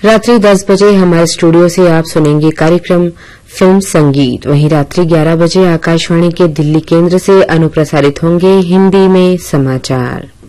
रात्रि 10 बजे हमारे स्टूडियो से आप सुनेंगे कार्यक्रम फिल्म संगीत। वहीं रात्रि 11 बजे आकाशवाणी के दिल्ली केंद्र से अनुप्रसारित होंगे हिंदी में समाचार।